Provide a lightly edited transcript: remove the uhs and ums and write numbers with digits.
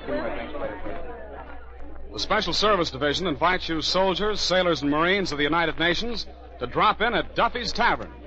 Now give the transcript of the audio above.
The Special Service Division invites you soldiers, sailors, and Marines of the United Nations to drop in at Duffy's Tavern.